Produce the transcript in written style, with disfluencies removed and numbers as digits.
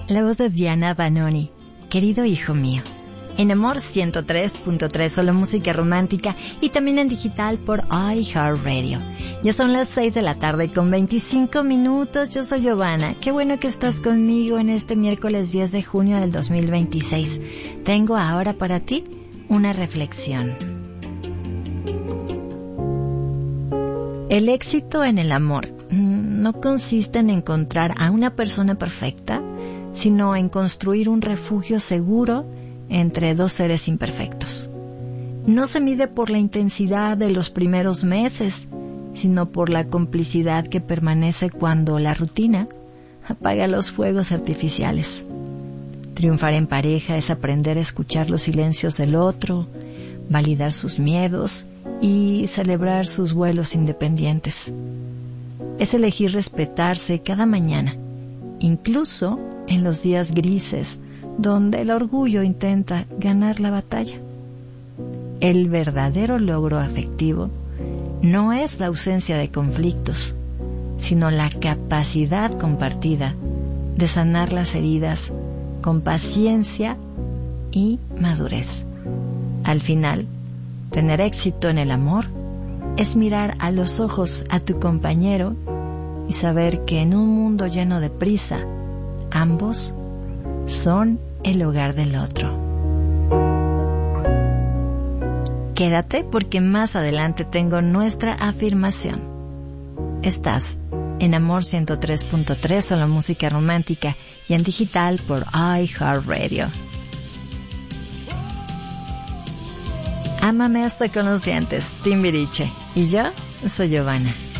La voz de Diana Vanoni, querido hijo mío. En Amor 103.3, solo música romántica y también en digital por iHeartRadio. Ya son las 6 de la tarde con 25 minutos. Yo soy Giovanna. Qué bueno que estás conmigo en este miércoles 10 de junio del 2026. Tengo ahora para ti una reflexión. El éxito en el amor no consiste en encontrar a una persona perfecta, sino en construir un refugio seguro entre dos seres imperfectos. No se mide por la intensidad de los primeros meses, sino por la complicidad que permanece cuando la rutina apaga los fuegos artificiales. Triunfar en pareja es aprender a escuchar los silencios del otro, validar sus miedos y celebrar sus vuelos independientes. Es elegir respetarse cada mañana, incluso en los días grises, donde el orgullo intenta ganar la batalla. El verdadero logro afectivo no es la ausencia de conflictos, sino la capacidad compartida de sanar las heridas con paciencia y madurez. Al final, tener éxito en el amor es mirar a los ojos a tu compañero y saber que en un mundo lleno de prisa, ambos son el hogar del otro. Quédate porque más adelante tengo nuestra afirmación. Estás en Amor 103.3, solo música romántica y en digital por iHeartRadio. Ámame hasta con los dientes, Timbiriche. Y yo soy Giovanna.